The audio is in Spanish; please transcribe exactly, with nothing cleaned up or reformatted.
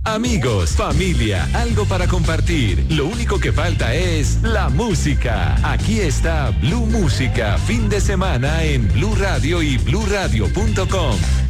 Amigos, familia, algo para compartir. Lo único que falta es la música. Aquí está Blue Música, fin de semana en Blue Radio y blue radio punto com.